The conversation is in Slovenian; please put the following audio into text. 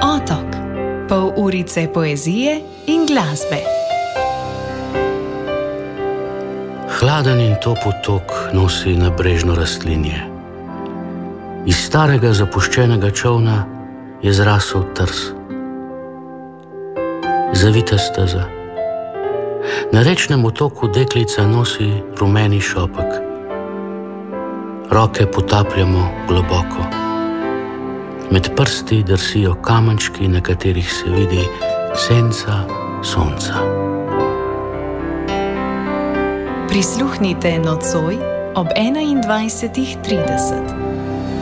Otok. Pol urice poezije in glasbe. Hladen in topel tok nosi nabrežno rastlinje. Iz starega zapuščenega čolna je zrasel trs. Zavita steza. Na rečnem otoku deklica nosi rumeni šopek. Roke potapljamo globoko. Med prsti drsijo kamenčki, na katerih se vidi senca sonca. Prisluhnite nocoj ob 21:30.